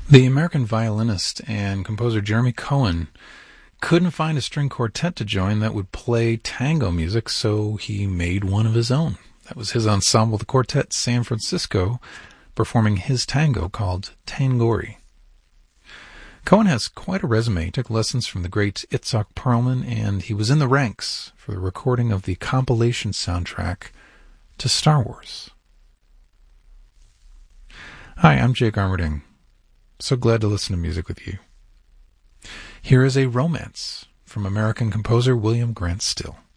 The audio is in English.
The American violinist and composer Jeremy Cohen couldn't find a string quartet to join that would play tango music, so he made one of his own. That was his ensemble, the Quartet San Francisco, performing his tango called Tangori. Cohen has quite a resume. He took lessons from the great Itzhak Perlman, and he was in the ranks for the recording of the compilation soundtrack to Star Wars. Hi, I'm Jake Armerding. So glad to listen to music with you. Here is a romance from American composer William Grant Still.